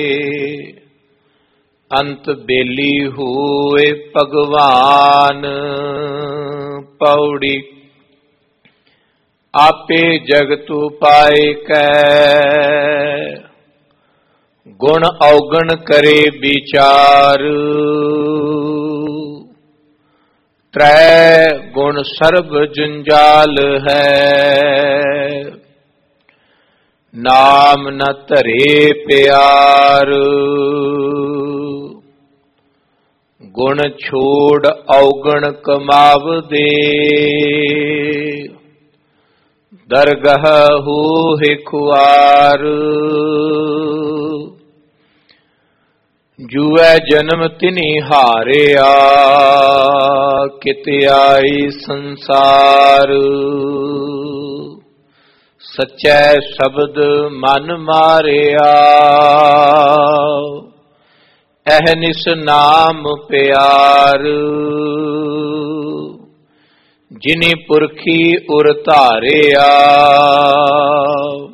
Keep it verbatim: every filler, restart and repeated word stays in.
अंत बेली हुए भगवान। पौड़ी आपे जगत उपाय कै, गुण अवगण करे विचार। त्रै गुण सर्ब जंजाल है, नाम न धरे प्यार। गुण छोड़ अवगण कमाव दे, दरगह हो है खुआर। जुए जन्म तिनि हारिया, कित आई संसार। सच्चै शब्द मन मारिया, अहनिस नाम प्यार। जिनि पुरखी उर धारिया,